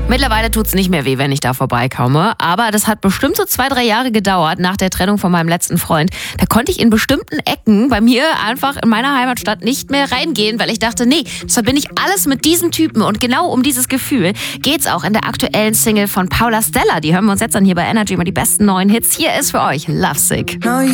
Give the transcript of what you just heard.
Mittlerweile tut's nicht mehr weh, wenn ich da vorbeikomme. Aber das hat bestimmt so 2-3 Jahre gedauert nach der Trennung von meinem letzten Freund. Da konnte ich in bestimmten Ecken bei mir einfach in meiner Heimatstadt nicht mehr reingehen, weil ich dachte, nee, das verbinde ich alles mit diesem Typen. Und genau um dieses Gefühl geht's auch in der aktuellen Single von Paula Stella. Die hören wir uns jetzt an hier bei Energy, mal die besten neuen Hits. Hier ist für euch Lovesick.